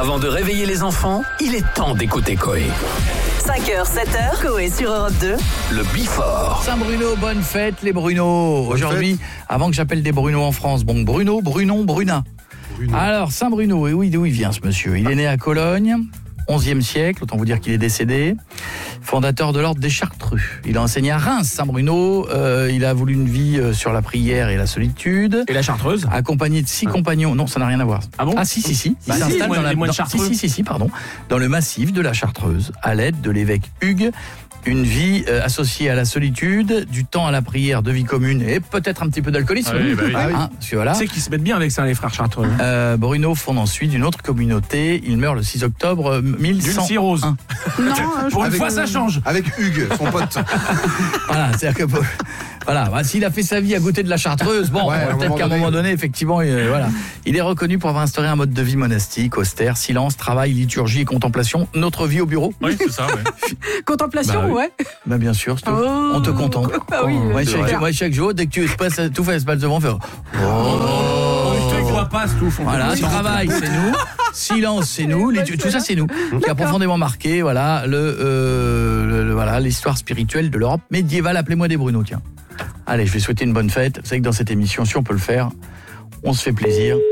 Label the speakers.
Speaker 1: Avant de réveiller les enfants, il est temps d'écouter Coé.
Speaker 2: 5h, 7h, Coé sur Europe 2.
Speaker 1: Le Before.
Speaker 3: Saint-Bruno, bonne fête les Bruno. Aujourd'hui, avant que j'appelle des Bruno en France, bon Bruno, Brunon, Bruna. Alors Saint-Bruno, et oui, d'où il vient ce monsieur? Il est né à Cologne, 11e siècle, autant vous dire qu'il est décédé. Fondateur de l'ordre des Chartreux. Il a enseigné à Reims, Saint-Bruno. Il a voulu une vie sur la prière et la solitude.
Speaker 4: Et la Chartreuse?
Speaker 3: Accompagné de 6 compagnons. Non, ça n'a rien à voir.
Speaker 4: Ah bon?
Speaker 3: Ah si. Il
Speaker 4: Bah
Speaker 3: s'installe
Speaker 4: si, les moines chartreux.
Speaker 3: dans le massif de la Chartreuse, à l'aide de l'évêque Hugues. Une vie associée à la solitude, du temps à la prière, de vie commune et peut-être un petit peu d'alcoolisme.
Speaker 4: Ah oui.
Speaker 3: Hein, parce que voilà.
Speaker 4: Tu sais qu'ils se mettent bien avec ça, les frères Chartreux.
Speaker 3: Bruno fonde ensuite une autre communauté. Il meurt le 6 octobre 1101.
Speaker 4: D'une cirrhose. Pour une fois, ça change.
Speaker 5: Avec Hugues, son pote.
Speaker 3: Voilà, c'est-à-dire que voilà, bah, s'il a fait sa vie à goûter de la Chartreuse, bon,
Speaker 5: Ouais,
Speaker 3: peut-être qu'à un moment donné, effectivement, voilà. Il est reconnu pour avoir instauré un mode de vie monastique, austère, silence, travail, liturgie et contemplation. Notre vie au bureau.
Speaker 4: Oui, c'est ça, ouais.
Speaker 6: Contemplation,
Speaker 3: Bah oui.
Speaker 6: ouais.
Speaker 3: Bah bien sûr, c'est tout.
Speaker 6: Oh.
Speaker 3: On te contemple.
Speaker 6: Bah oui,
Speaker 3: chaque jour, dès que tu passes tout fait espace devant, faire.
Speaker 4: Je vois pas, ce tout.
Speaker 3: Voilà, travail, c'est nous. Silence, c'est nous. Tout ça, c'est nous. Qui a profondément marqué, voilà, voilà, l'histoire spirituelle de l'Europe médiévale. Appelez-moi des Bruno, tiens. Allez, je vais souhaiter une bonne fête. Vous savez que dans cette émission, si on peut le faire, on se fait plaisir.